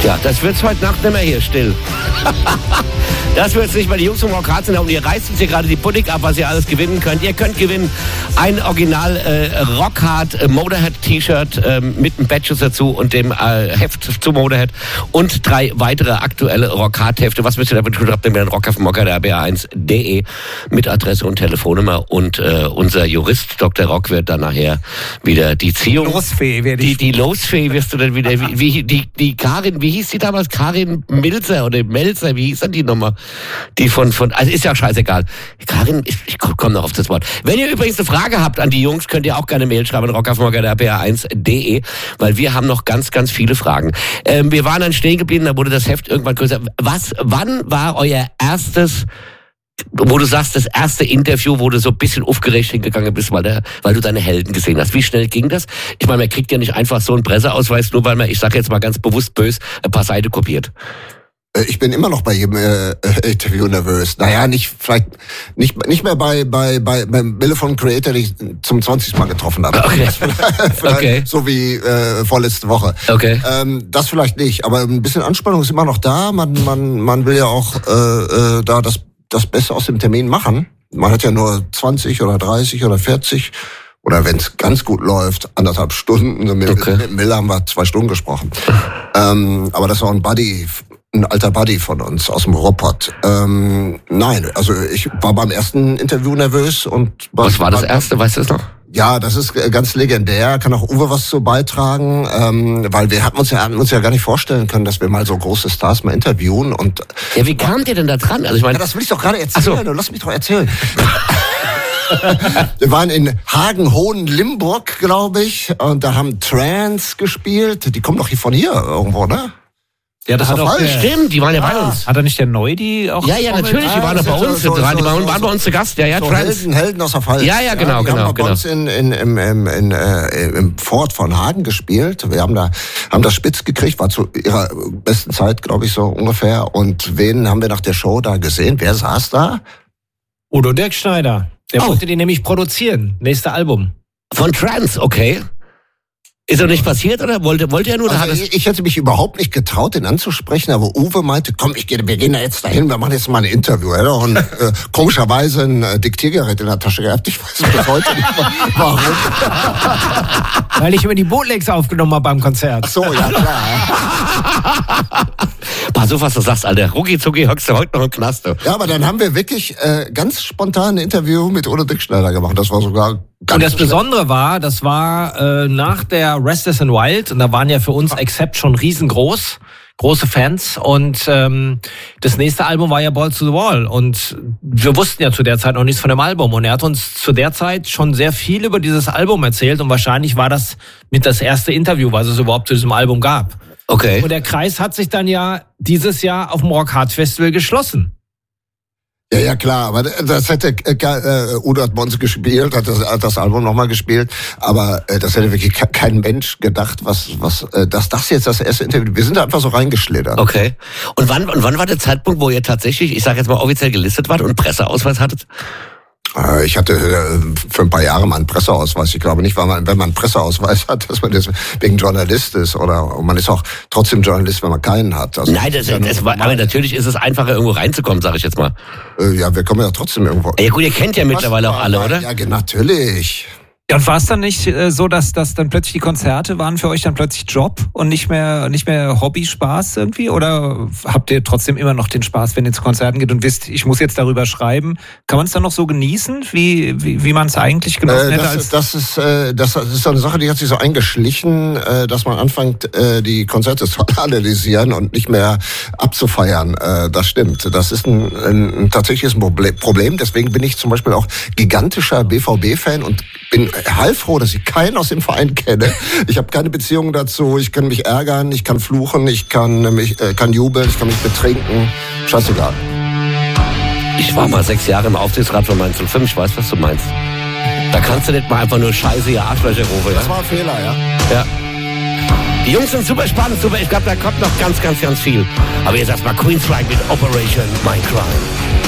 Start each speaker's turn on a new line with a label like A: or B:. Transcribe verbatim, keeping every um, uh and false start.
A: Ja, das wird's heute Nacht nicht mehr hier still. Das wird's nicht mehr. Die Jungs vom Rock Hard sind da und ihr reißt uns hier gerade die Pudding ab, was ihr alles gewinnen könnt. Ihr könnt gewinnen ein Original äh, Rock Hard äh, Motorhead T-Shirt äh, mit einem Badges dazu und dem äh, Heft zu Motorhead und drei weitere aktuelle Rock Hard Hefte. Was müsst ihr damit tun? Habt ihr mir einen Rocker vom Mocker der R B A eins punkt de mit Adresse und Telefonnummer und äh, unser Jurist Doktor Rock wird dann nachher wieder die Ziehung.
B: Losfee werde
A: die
B: ich.
A: die Losfee wirst du dann wieder wie, wie die die Karin, wie hieß die damals? Karin Milzer oder Melzer, wie hieß denn die Nummer? Die von, von, also ist ja scheißegal. Karin, ich, ich komme noch auf das Wort. Wenn ihr übrigens eine Frage habt an die Jungs, könnt ihr auch gerne Mail schreiben an rockafmorgen der R B A eins punkt de, weil wir haben noch ganz, ganz viele Fragen. Ähm, wir waren dann stehen geblieben, da wurde das Heft irgendwann größer. Was, wann war euer erstes, wo du sagst, das erste Interview, wo du so ein bisschen aufgeregt hingegangen bist, weil, der, weil du deine Helden gesehen hast? Wie schnell ging das? Ich meine, man kriegt ja nicht einfach so einen Presseausweis, nur weil man, ich sage jetzt mal ganz bewusst böse, ein paar Seiten kopiert.
C: Ich bin immer noch bei jedem äh, Interview nervös. Naja, nicht vielleicht nicht nicht mehr bei bei bei beim Wille von Creator, den ich zum zwanzigsten Mal getroffen habe.
A: Okay. Okay.
C: So wie äh, vorletzte Woche.
A: Okay.
C: Ähm, das vielleicht nicht, aber ein bisschen Anspannung ist immer noch da. Man man man will ja auch äh, äh, da das das Beste aus dem Termin machen. Man hat ja nur zwanzig oder dreißig oder vierzig oder wenn es ganz gut läuft, anderthalb Stunden. Mit,
A: Okay.
C: mit Miller haben wir zwei Stunden gesprochen. ähm, aber das ist auch ein Buddy. Ein alter Buddy von uns aus dem Ruhrpott. Ähm, nein, also ich war beim ersten Interview nervös und...
A: Was war das erste, weißt du es noch?
C: Ja, das ist ganz legendär, kann auch Uwe was zu beitragen, ähm, weil wir hatten uns, ja, hatten uns ja gar nicht vorstellen können, dass wir mal so große Stars mal interviewen und...
A: Ja, wie kamt ihr denn da dran? Also ich meine,
C: Ja, das will ich doch gerade erzählen,
A: so.
C: Lass mich doch erzählen. Wir waren in Hagen-Hohen-Limburg, glaube ich, und da haben Trance gespielt. Die kommen doch hier von hier irgendwo, ne?
B: Ja, das
C: ist
B: hat
C: doch
B: auch
C: falsch.
B: der,
A: stimmt, die waren ja bei uns.
B: Hat er nicht der Neudi auch?
A: Ja, ja,
B: getrommelt?
A: natürlich, die
C: Ah,
A: waren doch
C: das
A: bei
C: ist
A: uns
C: so-
A: dran, die
C: so-
A: waren,
C: so-
A: waren bei uns zu Gast. Ja, ja,
C: So
A: Trans.
C: Helden, Helden aus der Pfalz.
A: Ja, ja, genau,
C: die
A: genau,
C: haben bei
A: genau.
C: uns in, in, im, im, in, äh, im Fort von Hagen gespielt. Wir haben da, haben das spitz gekriegt, war zu ihrer besten Zeit, glaube ich, so ungefähr. Und wen haben wir nach der Show da gesehen? Wer saß da?
B: Udo Dirkschneider. Der
A: Oh.
B: wollte den nämlich produzieren. Nächste Album.
A: Von Trans, okay. Ist doch nicht passiert, oder? Wollte, wollte er nur, oder hat
C: Also
A: es...
C: ich, ich hätte mich überhaupt nicht getraut, den anzusprechen, aber Uwe meinte, komm, ich gehe, wir gehen da jetzt dahin, wir machen jetzt mal ein Interview. Er hat auch ein, äh, komischerweise ein äh, Diktiergerät in der Tasche gehabt. Ich weiß bis heute nicht, warum.
B: Weil ich über die Bootlegs aufgenommen habe beim Konzert.
C: Ach so, ja klar.
A: Pass auf, was du sagst, Alter. Rucki zucki hockst du heute noch im Knast. Du.
C: Ja, aber dann haben wir wirklich äh, ganz spontan ein Interview mit Udo Dirkschneider gemacht. Das war sogar ganz
B: Und das
C: schlecht.
B: Besondere war, das war äh, nach der Restless and Wild, und da waren ja für uns Accept schon riesengroß, große Fans, und ähm, das nächste Album war ja Balls to the Wall, und wir wussten ja zu der Zeit noch nichts von dem Album, und er hat uns zu der Zeit schon sehr viel über dieses Album erzählt, und wahrscheinlich war das mit das erste Interview, was es überhaupt zu diesem Album gab.
A: Okay.
B: Und der Kreis hat sich dann ja dieses Jahr auf dem Rock Hard Festival geschlossen.
C: Ja, ja, klar, aber das hätte, äh, äh, Udo hat bei uns gespielt, hat das, hat das Album nochmal gespielt, aber äh, das hätte wirklich kein Mensch gedacht, was, was, äh, dass das jetzt das erste Interview, wir sind da einfach so reingeschlittert.
A: Okay. Und wann, und wann war der Zeitpunkt, wo ihr tatsächlich, ich sage jetzt mal offiziell gelistet wart und Presseausweis hattet?
C: Äh, ich hatte äh, für ein paar Jahre mal einen Presseausweis. Ich glaube nicht, weil man, wenn man einen Presseausweis hat, dass man deswegen Journalist ist, oder und man ist auch trotzdem Journalist, wenn man keinen hat. Also,
A: Nein, das,
C: ja,
A: das war, aber natürlich ist es einfacher, irgendwo reinzukommen, sage ich jetzt mal.
C: äh, ja, wir kommen ja trotzdem irgendwo.
A: Ja gut, ihr kennt ja mittlerweile auch alle, oder?
C: Ja, natürlich.
D: Ja, und war es dann nicht äh, so, dass, dass dann plötzlich die Konzerte waren für euch dann plötzlich Job und nicht mehr nicht mehr Hobby, Spaß irgendwie? Oder habt ihr trotzdem immer noch den Spaß, wenn ihr zu Konzerten geht und wisst, ich muss jetzt darüber schreiben? Kann man es dann noch so genießen, wie wie, wie man es eigentlich genossen
C: Äh,
D: hätte?
C: das,
D: Als
C: das ist äh, das ist so eine Sache, die hat sich so eingeschlichen, äh, dass man anfängt, äh, die Konzerte zu analysieren und nicht mehr abzufeiern. Äh, das stimmt. Das ist ein, ein, ein tatsächliches Problem. Deswegen bin ich zum Beispiel auch gigantischer B V B-Fan und bin heilfroh, dass ich keinen aus dem Verein kenne. Ich habe keine Beziehung dazu. Ich kann mich ärgern, ich kann fluchen, ich kann mich äh, kann jubeln, ich kann mich betrinken. Scheißegal.
A: Ich war mal sechs Jahre im Aufsichtsrat von Mainz null fünf, ich weiß, was du meinst. Da kannst du nicht mal einfach nur Scheiße, ihr Arschlöcher rufen, ja?
C: Das war ein Fehler, ja.
A: Ja. Die Jungs sind super spannend, super. Ich glaube, da kommt noch ganz, ganz, ganz viel. Aber jetzt erstmal Queensryche mit Operation Mindcrime.